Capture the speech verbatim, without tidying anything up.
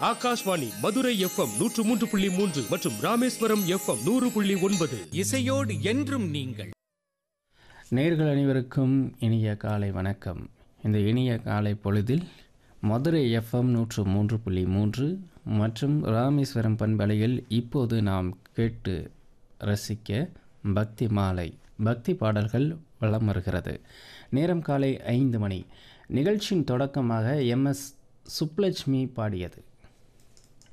Akashvani Madurai FM நூற்று மூன்று புள்ளி மூன்று மற்றும் ராமேஸ்வரம் எஃப்எம் நூறு புள்ளி ஒன்பது. இசையோடு என்றும் நீங்கள். நேயர்கள் அனைவருக்கும் இனிய காலை வணக்கம். இந்த இனிய காலை பொழுதில் மதுரை எஃப்எம் நூற்று மூன்று புள்ளி மூன்று மற்றும் ராமேஸ்வரம் பண்பலையில் இப்போது நாம் கேட்டு ரசிக்க பக்தி மாலை பக்தி பாடல்கள் வலம் வருகிறது. நேரம் காலை ஐந்து மணி. நிகழ்ச்சியின் தொடக்கமாக எம் எஸ் சுப்லட்சுமி பாடியது.